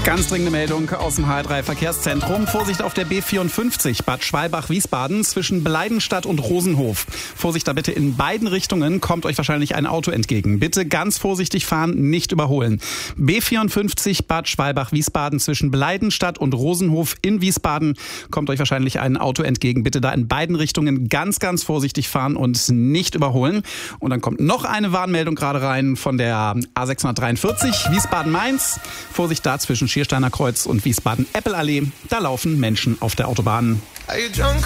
Ganz dringende Meldung aus dem HR3 Verkehrszentrum. Vorsicht auf der B54 Bad Schwalbach-Wiesbaden zwischen Bleidenstadt und Rosenhof. Vorsicht da bitte in beiden Richtungen, kommt euch wahrscheinlich ein Auto entgegen. Bitte ganz vorsichtig fahren, nicht überholen. B54 Bad Schwalbach-Wiesbaden zwischen Bleidenstadt und Rosenhof in Wiesbaden kommt euch wahrscheinlich ein Auto entgegen. Bitte da in beiden Richtungen ganz, ganz vorsichtig fahren und nicht überholen. Und dann kommt noch eine Warnmeldung gerade rein von der A643 Wiesbaden-Mainz. Vorsicht da zwischen Schiersteiner Kreuz und Wiesbaden-Eppelallee. Da laufen Menschen auf der Autobahn.